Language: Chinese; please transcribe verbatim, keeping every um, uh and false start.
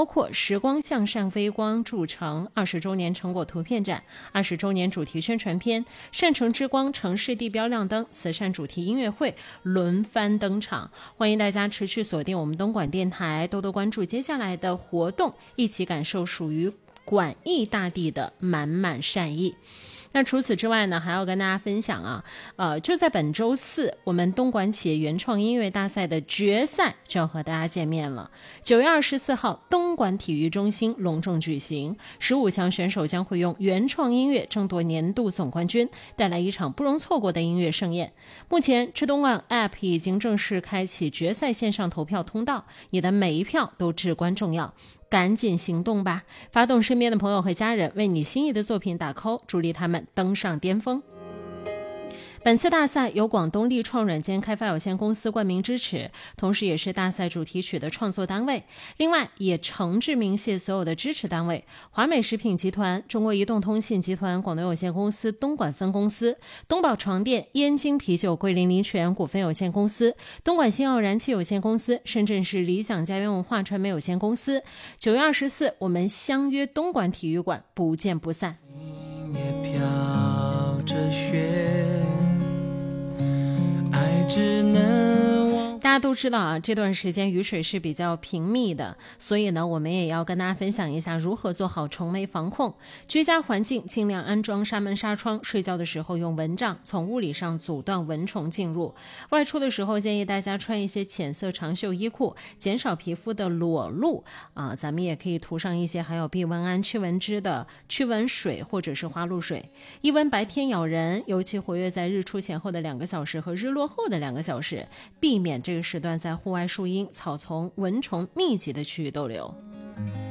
包括时光向善微光筑城二十周年成果图片展、二十周年主题宣传片、善城之光城市地标亮灯、慈善主题音乐会轮番登场。欢迎大家持续锁定我们东莞电台，多多关注接下来的活动，一起感受属于莞益大地的满满善意。那除此之外呢，还要跟大家分享啊，呃，就在本周四，我们东莞企业原创音乐大赛的决赛就要和大家见面了。九月二十四号，东莞体育中心隆重举行，十五强选手将会用原创音乐争夺年度总冠军，带来一场不容错过的音乐盛宴。目前，吃东莞 App 已经正式开启决赛线上投票通道，你的每一票都至关重要。赶紧行动吧，发动身边的朋友和家人为你心仪的作品打 call， 助力他们登上巅峰。本次大赛由广东力创软件开发有限公司冠名支持，同时也是大赛主题曲的创作单位。另外也诚挚鸣谢所有的支持单位：华美食品集团、中国移动通信集团广东有限公司东莞分公司、东宝床垫、燕京啤酒桂林林泉股份有限公司、东莞新奥燃气有限公司、深圳市理想家园文化传媒有限公司。九月二十四，我们相约东莞体育馆，不见不散。 也飘着雪，只能大家都知道啊，这段时间雨水是比较频密的，所以呢，我们也要跟大家分享一下如何做好虫媒防控。居家环境尽量安装纱门纱窗，睡觉的时候用蚊帐从物理上阻断蚊虫进入。外出的时候建议大家穿一些浅色长袖衣裤，减少皮肤的裸露啊。咱们也可以涂上一些含有避蚊胺、驱蚊脂的驱蚊水或者是花露水。伊蚊白天咬人，尤其活跃在日出前后的两个小时和日落后的两个小时，避免这个时段在户外树荫、草丛、蚊虫密集的区域逗留。